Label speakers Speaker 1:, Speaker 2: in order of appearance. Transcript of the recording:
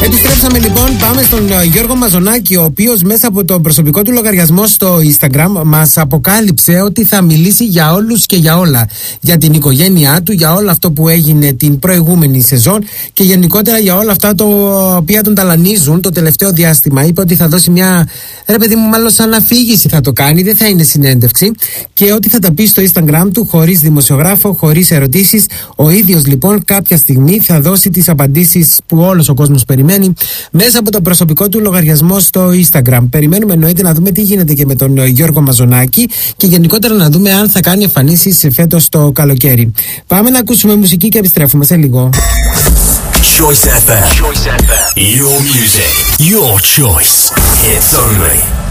Speaker 1: Επιστρέψαμε λοιπόν, πάμε στον Γιώργο Μαζονάκη, ο οποίος μέσα από το προσωπικό του λογαριασμό στο Instagram μας αποκάλυψε ότι θα μιλήσει για όλους και για όλα. Για την οικογένειά του, για όλο αυτό που έγινε την προηγούμενη σεζόν και γενικότερα για όλα αυτά τα οποία τον ταλανίζουν το τελευταίο διάστημα. Είπε ότι θα δώσει μια, ρε παιδί μου, μάλλον σαν αφήγηση θα το κάνει, δεν θα είναι συνέντευξη, και ότι θα τα πει στο Instagram του χωρίς δημοσιογράφο, χωρίς ερωτήσεις. Ο ίδιος λοιπόν κάποια στιγμή θα δώσει τις απαντήσεις που όλος ο κόσμος περιμένει μέσα από το προσωπικό του λογαριασμό στο Instagram. Περιμένουμε εννοείται να δούμε τι γίνεται και με τον Γιώργο Μαζονάκη και γενικότερα να δούμε αν θα κάνει εμφανίσεις φέτος το καλοκαίρι. Πάμε να ακούσουμε μουσική και επιστρέφουμε σε λίγο.
Speaker 2: Choice FM. Your music, your choice. Hits only.